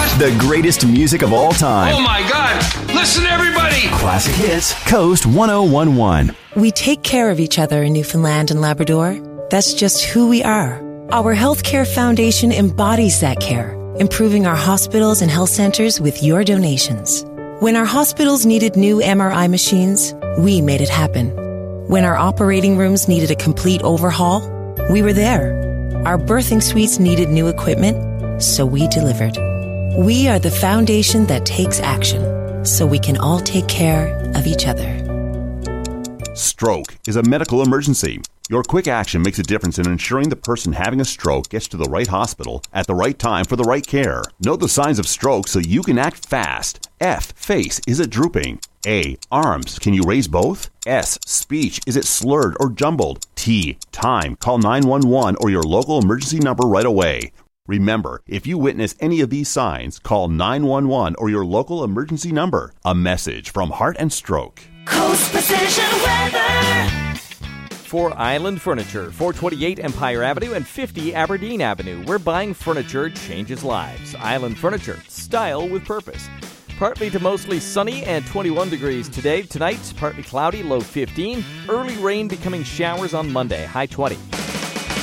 The greatest music of all time. Oh my God! Listen, everybody! Classic Hits, Coast 1011. We take care of each other in Newfoundland and Labrador. That's just who we are. Our Healthcare Foundation embodies that care, improving our hospitals and health centers with your donations. When our hospitals needed new MRI machines, we made it happen. When our operating rooms needed a complete overhaul, we were there. Our birthing suites needed new equipment, so we delivered. We are the foundation that takes action, so we can all take care of each other. Stroke is a medical emergency. Your quick action makes a difference in ensuring the person having a stroke gets to the right hospital at the right time for the right care. Know the signs of stroke so you can act fast. F, face, is it drooping? A, arms, can you raise both? S, speech, is it slurred or jumbled? T, time, call 911 or your local emergency number right away. Remember, if you witness any of these signs, call 911 or your local emergency number. A message from Heart and Stroke. Coast Precision Weather. For Island Furniture, 428 Empire Avenue and 50 Aberdeen Avenue, where buying furniture changes lives. Island Furniture, style with purpose. Partly to mostly sunny and 21 degrees today. Tonight, partly cloudy, low 15. Early rain becoming showers on Monday, high 20.